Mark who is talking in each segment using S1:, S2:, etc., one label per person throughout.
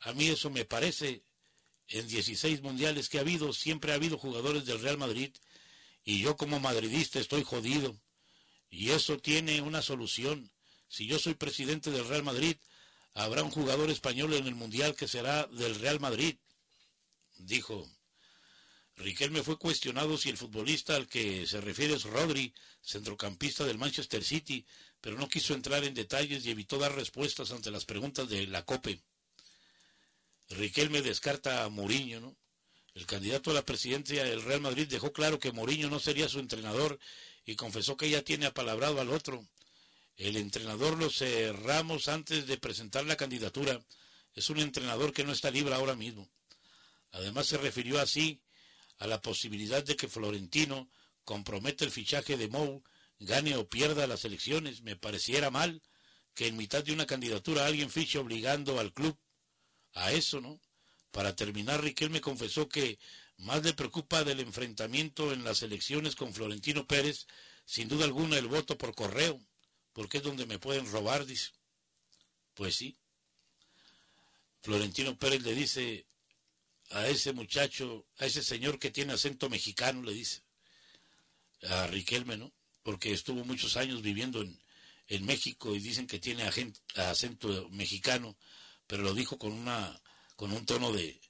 S1: A mí eso me parece. En 16 mundiales que ha habido, siempre ha habido jugadores del Real Madrid, y yo como madridista estoy jodido. Y eso tiene una solución. Si yo soy presidente del Real Madrid, habrá un jugador español en el mundial que será del Real Madrid, dijo. Riquelme fue cuestionado si el futbolista al que se refiere es Rodri, centrocampista del Manchester City, pero no quiso entrar en detalles y evitó dar respuestas ante las preguntas de la COPE. Riquelme descarta a Mourinho, ¿no? El candidato a la presidencia del Real Madrid dejó claro que Mourinho no sería su entrenador y confesó que ya tiene apalabrado al otro. El entrenador lo cerramos antes de presentar la candidatura. Es un entrenador que no está libre ahora mismo. Además se refirió así a la posibilidad de que Florentino comprometa el fichaje de Mou, gane o pierda las elecciones. Me pareciera mal que en mitad de una candidatura alguien fiche obligando al club a eso, ¿no? Para terminar, Riquelme confesó que más le preocupa del enfrentamiento en las elecciones con Florentino Pérez, sin duda alguna el voto por correo, porque es donde me pueden robar, dice. Pues sí. Florentino Pérez le dice a ese muchacho, a ese señor que tiene acento mexicano, le dice a Riquelme, ¿no? Porque estuvo muchos años viviendo en México y dicen que tiene acento mexicano, pero lo dijo con un tono de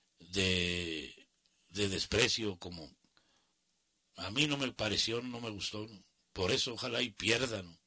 S1: desprecio, como a mí no me pareció, no me gustó, ¿no? Por eso ojalá y pierda, ¿no?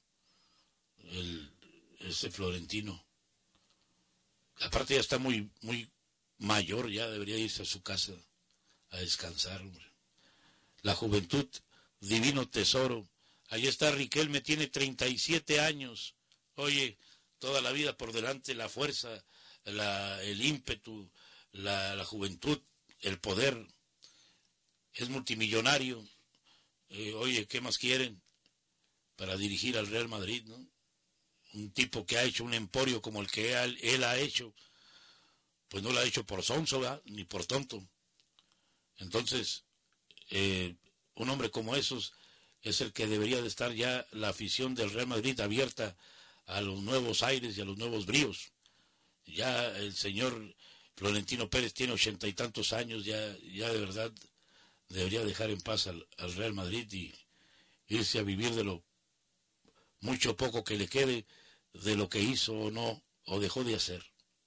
S1: Ese Florentino. Aparte ya está muy mayor, ya debería irse a su casa a descansar, hombre. La juventud, divino tesoro. Ahí está Riquelme, tiene 37 años. Oye, toda la vida por delante, la fuerza, el ímpetu, la juventud, el poder. Es multimillonario. Oye, ¿qué más quieren para dirigir al Real Madrid, no? Un tipo que ha hecho un emporio como el que él ha hecho, pues no lo ha hecho por sonso, ¿verdad? Ni por tonto. Entonces, un hombre como esos es el que debería de estar ya la afición del Real Madrid abierta a los nuevos aires y a los nuevos bríos. Ya el señor Florentino Pérez tiene 80 y tantos años, ya de verdad debería dejar en paz al Real Madrid y irse a vivir de lo mucho poco que le quede de lo que hizo o no, o dejó de hacer.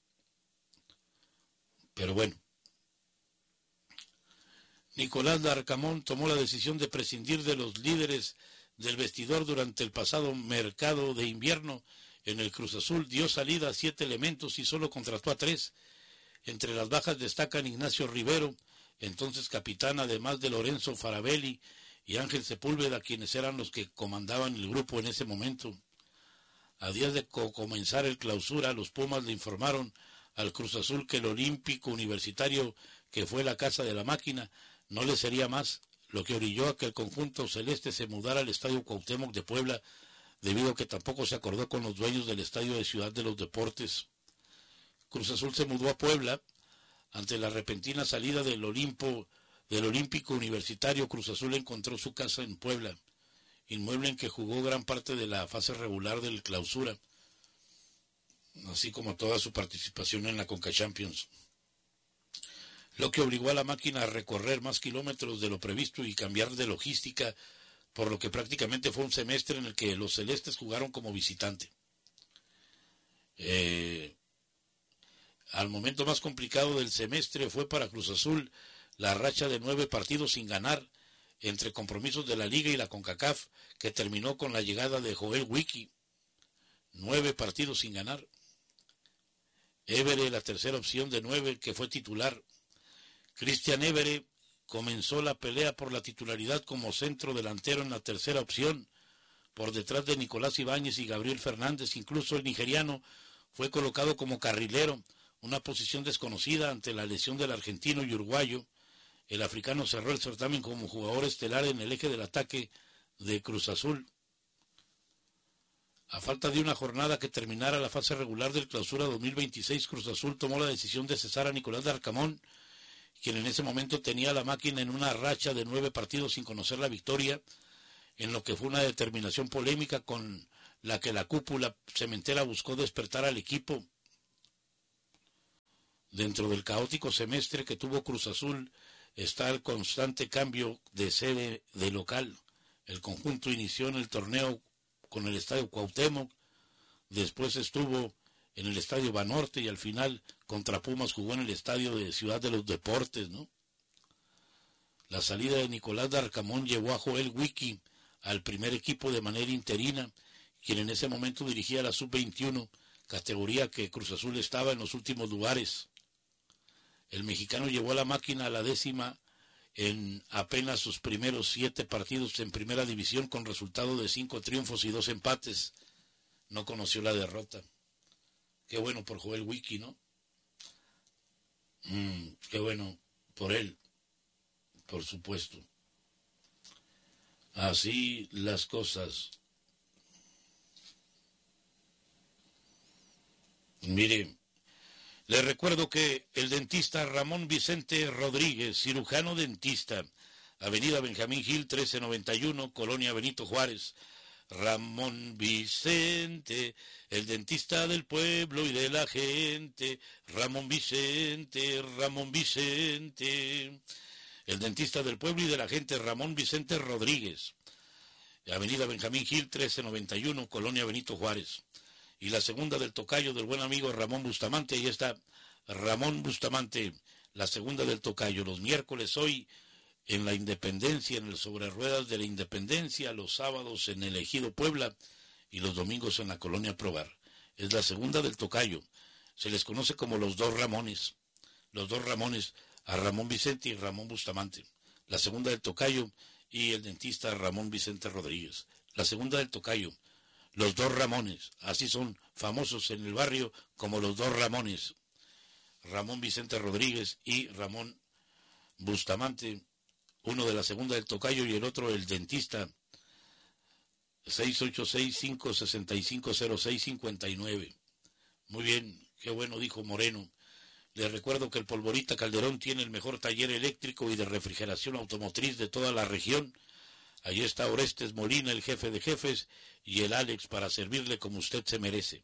S1: Pero bueno, Nicolás Larcamón tomó la decisión de prescindir de los líderes del vestidor durante el pasado mercado de invierno. En el Cruz Azul dio salida a 7 elementos y solo contrató a 3. Entre las bajas destacan Ignacio Rivero, entonces capitán, además de Lorenzo Farabelli y Ángel Sepúlveda, quienes eran los que comandaban el grupo en ese momento. A días de comenzar el clausura, los Pumas le informaron al Cruz Azul que el Olímpico Universitario, que fue la casa de la máquina, no le sería más, lo que orilló a que el conjunto celeste se mudara al Estadio Cuauhtémoc de Puebla, debido a que tampoco se acordó con los dueños del Estadio de Ciudad de los Deportes. Cruz Azul se mudó a Puebla ante la repentina salida del Olímpico Universitario. Cruz Azul encontró su casa en Puebla, inmueble en que jugó gran parte de la fase regular del clausura, así como toda su participación en la Conca Champions, lo que obligó a la máquina a recorrer más kilómetros de lo previsto y cambiar de logística, por lo que prácticamente fue un semestre en el que los celestes jugaron como visitante. Al momento más complicado del semestre fue para Cruz Azul la racha de 9 partidos sin ganar, entre compromisos de la Liga y la CONCACAF, que terminó con la llegada de Joel Wiki. 9 partidos sin ganar. Évere, la tercera opción de 9, que fue titular. Cristian Évere comenzó la pelea por la titularidad como centro delantero en la tercera opción, por detrás de Nicolás Ibáñez y Gabriel Fernández. Incluso el nigeriano fue colocado como carrilero, una posición desconocida ante la lesión del argentino y uruguayo. El africano cerró el certamen como jugador estelar en el eje del ataque de Cruz Azul. A falta de una jornada que terminara la fase regular del Clausura 2026, Cruz Azul tomó la decisión de cesar a Nicolás Larcamón, quien en ese momento tenía la máquina en una racha de 9 partidos sin conocer la victoria, en lo que fue una determinación polémica con la que la cúpula cementera buscó despertar al equipo. Dentro del caótico semestre que tuvo Cruz Azul está el constante cambio de sede de local. El conjunto inició en el torneo con el Estadio Cuauhtémoc, después estuvo en el Estadio Banorte y al final contra Pumas jugó en el Estadio de Ciudad de los Deportes, ¿no? La salida de Nicolás Darcamón llevó a Joel Wiki al primer equipo de manera interina, quien en ese momento dirigía la Sub-21, categoría que Cruz Azul estaba en los últimos lugares. El mexicano llevó a la máquina a la 10ª en apenas sus primeros 7 partidos en primera división con resultado de 5 triunfos y 2 empates. No conoció la derrota. Qué bueno por Joel Wiki, ¿no? Qué bueno por él, por supuesto. Así las cosas. Mire, le recuerdo que el dentista Ramón Vicente Rodríguez, cirujano dentista, Avenida Benjamín Gil 1391, Colonia Benito Juárez. Ramón Vicente, el dentista del pueblo y de la gente. Ramón Vicente, Ramón Vicente. El dentista del pueblo y de la gente, Ramón Vicente Rodríguez. Avenida Benjamín Gil 1391, Colonia Benito Juárez. Y la segunda del tocayo del buen amigo Ramón Bustamante, ahí está Ramón Bustamante, la segunda del tocayo, los miércoles hoy en la Independencia, en el Sobre Ruedas de la Independencia, los sábados en el Ejido Puebla y los domingos en la Colonia Probar. Es la segunda del tocayo, se les conoce como los dos Ramones, a Ramón Vicente y Ramón Bustamante. La segunda del tocayo y el dentista Ramón Vicente Rodríguez. La segunda del tocayo, los dos Ramones, así son famosos en el barrio como los dos Ramones, Ramón Vicente Rodríguez y Ramón Bustamante, uno de la segunda del tocayo y el otro el dentista. 686-565-0659. Muy bien, qué bueno, dijo Moreno. Les recuerdo que el Polvorita Calderón tiene el mejor taller eléctrico y de refrigeración automotriz de toda la región. Allí está Orestes Molina, el jefe de jefes, y el Alex para servirle como usted se merece.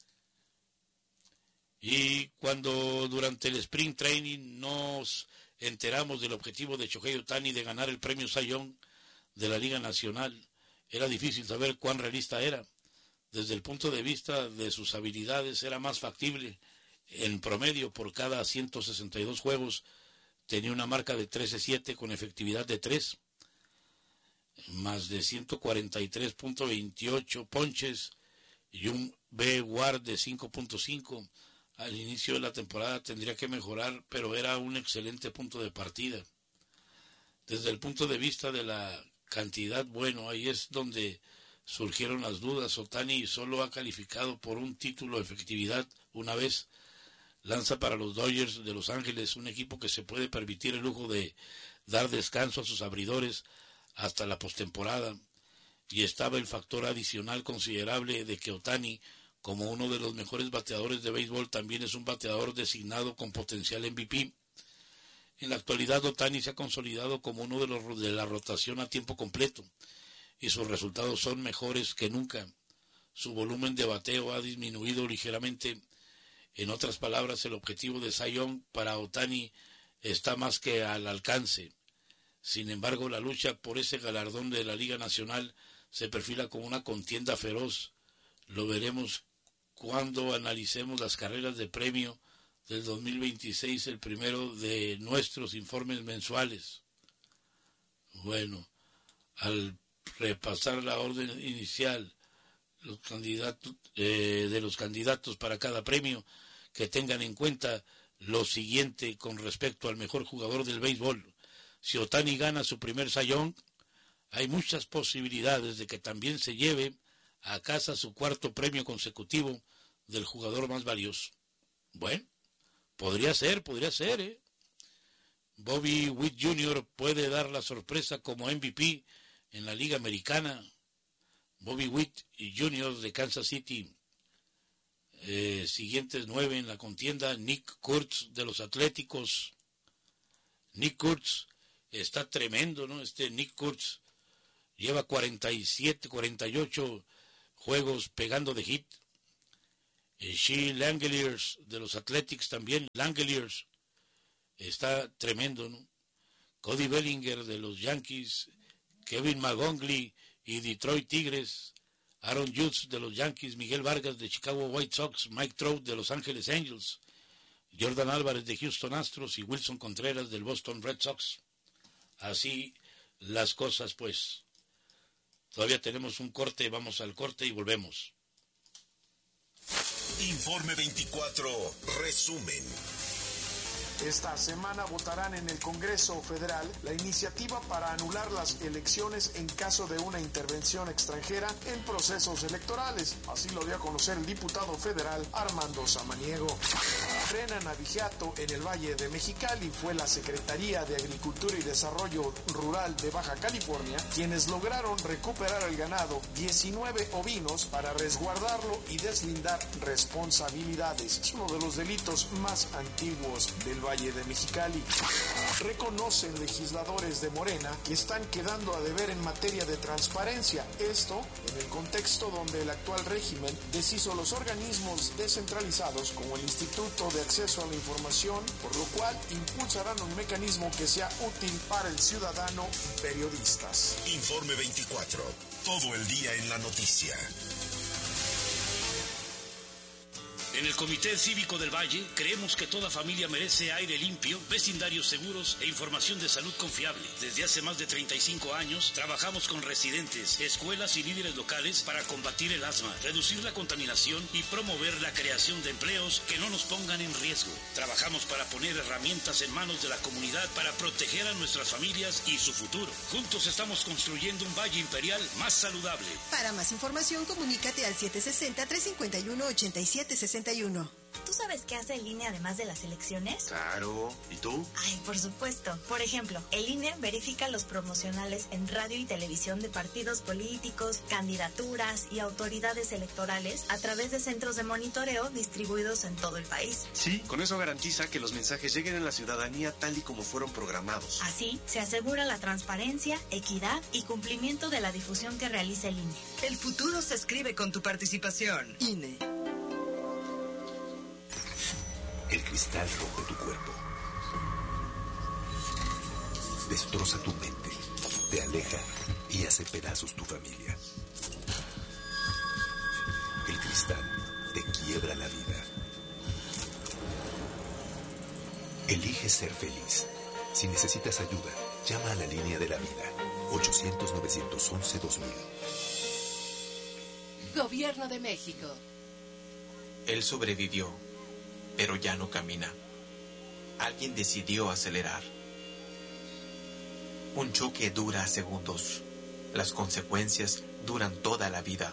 S1: Y cuando durante el Spring Training nos enteramos del objetivo de Shohei Ohtani de ganar el premio Cy Young de la Liga Nacional, era difícil saber cuán realista era. Desde el punto de vista de sus habilidades era más factible. En promedio, por cada 162 juegos, tenía una marca de 13-7 con efectividad de 3, más de 143.28 ponches y un B-WAR de 5.5. Al inicio de la temporada tendría que mejorar, pero era un excelente punto de partida. Desde el punto de vista de la cantidad, bueno, ahí es donde surgieron las dudas. Ohtani solo ha calificado por un título de efectividad una vez. Lanza para los Dodgers de Los Ángeles, un equipo que se puede permitir el lujo de dar descanso a sus abridores hasta la postemporada. Y estaba el factor adicional considerable de que Ohtani, como uno de los mejores bateadores de béisbol, también es un bateador designado con potencial MVP. En la actualidad, Ohtani se ha consolidado como uno de los de la rotación a tiempo completo y sus resultados son mejores que nunca. Su volumen de bateo ha disminuido ligeramente. En otras palabras, el objetivo de Cy Young para Ohtani está más que al alcance. Sin embargo, la lucha por ese galardón de la Liga Nacional se perfila como una contienda feroz. Lo veremos cuando analicemos las carreras de premio del 2026, el primero de nuestros informes mensuales. Bueno, al repasar la orden inicial, los candidatos de los candidatos para cada premio, que tengan en cuenta lo siguiente con respecto al mejor jugador del béisbol. Si Ohtani gana su primer Cy Young, hay muchas posibilidades de que también se lleve a casa su cuarto premio consecutivo del jugador más valioso. Bueno, podría ser, ¿eh? Bobby Witt Jr. puede dar la sorpresa como MVP en la Liga Americana. Bobby Witt Jr. de Kansas City. Siguientes 9 en la contienda: Nick Kurtz de los Atléticos. Nick Kurtz está tremendo, ¿no? Nick Kurtz lleva 47, 48 juegos pegando de hit. Shea Langeliers de los Athletics también, Langeliers, está tremendo, ¿no? Cody Bellinger de los Yankees, Kevin McGongley y Detroit Tigres, Aaron Judge de los Yankees, Miguel Vargas de Chicago White Sox, Mike Trout de Los Ángeles Angels, Jordan Álvarez de Houston Astros y Wilson Contreras del Boston Red Sox. Así las cosas, pues. Todavía tenemos un corte, vamos al corte y volvemos.
S2: Informe 24, resumen.
S3: Esta semana votarán en el Congreso Federal la iniciativa para anular las elecciones en caso de una intervención extranjera en procesos electorales. Así lo dio a conocer el diputado federal Armando Samaniego. Frenan abigeato en el Valle de Mexicali. Fue la Secretaría de Agricultura y Desarrollo Rural de Baja California quienes lograron recuperar el ganado, 19 ovinos, para resguardarlo y deslindar responsabilidades. Es uno de los delitos más antiguos del Valle de Mexicali. Reconocen legisladores de Morena que están quedando a deber en materia de transparencia. Esto en el contexto donde el actual régimen deshizo los organismos descentralizados como el Instituto de Acceso a la Información, por lo cual impulsarán un mecanismo que sea útil para el ciudadano y periodistas.
S2: Informe 24. Todo el día en la noticia.
S1: En el Comité Cívico del Valle creemos que toda familia merece aire limpio, vecindarios seguros e información de salud confiable. Desde hace más de 35 años trabajamos con residentes, escuelas y líderes locales para combatir el asma, reducir la contaminación y promover la creación de empleos que no nos pongan en riesgo. Trabajamos para poner herramientas en manos de la comunidad para proteger a nuestras familias y su futuro. Juntos estamos construyendo un Valle Imperial más saludable.
S4: Para más información, comunícate al 760-351-8761.
S5: ¿Tú sabes qué hace el INE además de las elecciones?
S6: Claro. ¿Y tú?
S5: Ay, por supuesto. Por ejemplo, el INE verifica los promocionales en radio y televisión de partidos políticos, candidaturas y autoridades electorales a través de centros de monitoreo distribuidos en todo el país.
S6: Sí, con eso garantiza que los mensajes lleguen a la ciudadanía tal y como fueron programados.
S5: Así, se asegura la transparencia, equidad y cumplimiento de la difusión que realiza el INE.
S7: El futuro se escribe con tu participación.
S4: INE.
S8: El cristal rompe tu cuerpo. Destroza tu mente, te aleja y hace pedazos tu familia. El cristal te quiebra la vida. Elige ser feliz. Si necesitas ayuda, llama a la línea de la vida. 800-911-2000.
S9: Gobierno de México.
S10: Él sobrevivió, pero ya no camina. Alguien decidió acelerar. Un choque dura segundos. Las consecuencias duran toda la vida.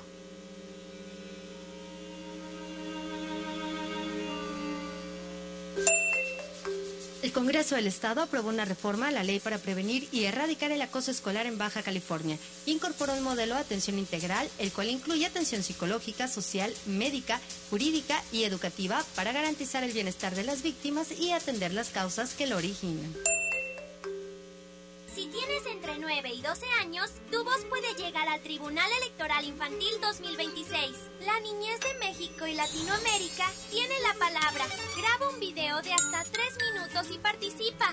S11: El Congreso del Estado aprobó una reforma a la ley para prevenir y erradicar el acoso escolar en Baja California. Incorporó un modelo de atención integral, el cual incluye atención psicológica, social, médica, jurídica y educativa para garantizar el bienestar de las víctimas y atender las causas que lo originan.
S12: Si tienes entre 9 y 12 años, tu voz puede llegar al Tribunal Electoral Infantil 2026. La niñez de México y Latinoamérica tiene la palabra. Graba un video de hasta 3 minutos y participa.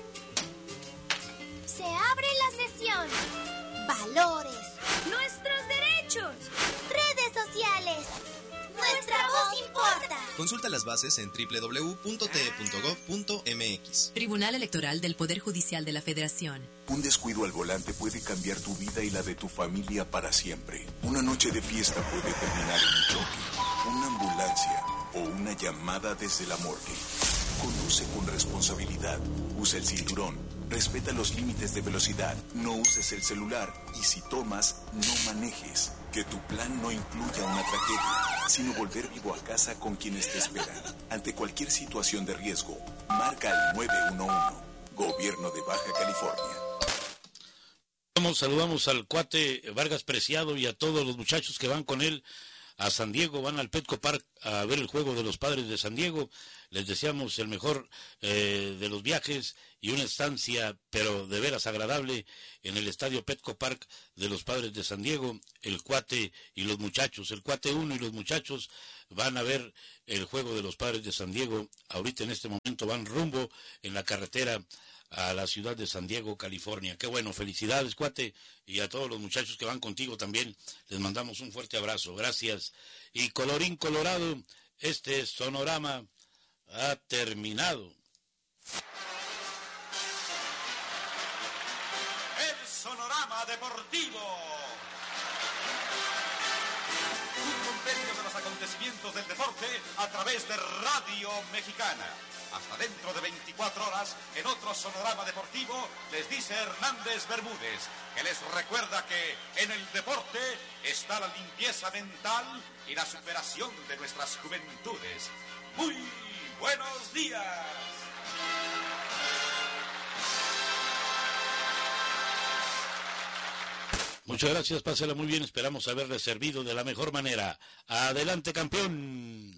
S12: Se abre la sesión. Valores. Nuestros derechos. Redes sociales. Nuestra voz importa.
S13: Consulta las bases en www.te.gov.mx.
S7: Tribunal Electoral del Poder Judicial de la Federación.
S2: Un descuido al volante puede cambiar tu vida y la de tu familia para siempre. Una noche de fiesta puede terminar en un choque, una ambulancia o una llamada desde la morgue. Conduce con responsabilidad. Usa el cinturón. Respeta los límites de velocidad. No uses el celular. Y si tomas, no manejes. Que tu plan no incluya una tragedia, sino volver vivo a casa con quienes te esperan. Ante cualquier situación de riesgo, marca el 911. Gobierno de Baja California.
S1: Saludamos al cuate Vargas Preciado y a todos los muchachos que van con él a San Diego, van al Petco Park a ver el juego de los Padres de San Diego. Les deseamos el mejor de los viajes y una estancia, pero de veras agradable, en el estadio Petco Park de los Padres de San Diego. El cuate y los muchachos, el cuate 1 y los muchachos van a ver el juego de los Padres de San Diego. Ahorita en este momento van rumbo en la carretera a la ciudad de San Diego, California. Qué bueno, felicidades, cuate, y a todos los muchachos que van contigo también, les mandamos un fuerte abrazo, gracias. Y colorín colorado, este sonorama ha terminado.
S9: El Sonorama Deportivo. Un compendio de los acontecimientos del deporte a través de Radio Mexicana. Hasta dentro de 24 horas, en otro Sonorama Deportivo, les dice Hernández Bermúdez, que les recuerda que en el deporte está la limpieza mental y la superación de nuestras juventudes. ¡Muy buenos días!
S1: Muchas gracias, pásela muy bien, esperamos haberle servido de la mejor manera. Adelante, campeón.